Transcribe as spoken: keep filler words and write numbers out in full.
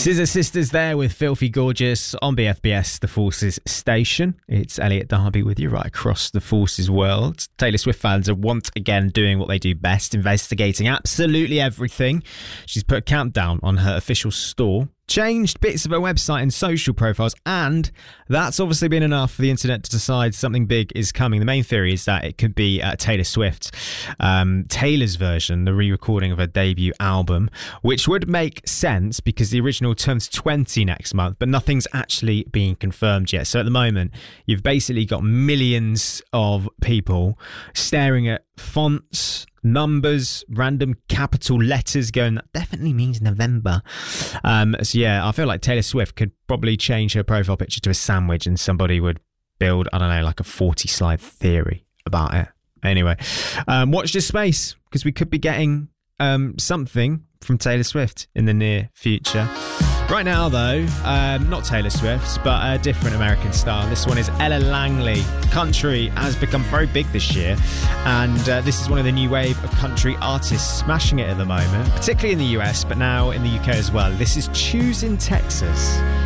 Scissor Sisters there with Filthy Gorgeous on B F B S, the Forces station. It's Elliot Darby with you right across the Forces world. Taylor Swift fans are once again doing what they do best, investigating absolutely everything. She's put a countdown on her official store, changed bits of her website and social profiles, and that's obviously been enough for the internet to decide something big is coming. The main theory is that it could be uh, Taylor Swift, um, Taylor's version, the re-recording of her debut album, which would make sense because the original turns twenty next month, but nothing's actually been confirmed yet. So at the moment, you've basically got millions of people staring at fonts, numbers, random capital letters going, that definitely means November. Um, so yeah, I feel like Taylor Swift could probably change her profile picture to a sandwich and somebody would build, I don't know, like a forty slide theory about it. Anyway, um, watch this space because we could be getting um, something from Taylor Swift in the near future. Right now, though, um, not Taylor Swift, but a different American star. This one is Ella Langley. Country has become very big this year, and uh, this is one of the new wave of country artists smashing it at the moment, particularly in the U S, but now in the U K as well. This is Choosing Texas.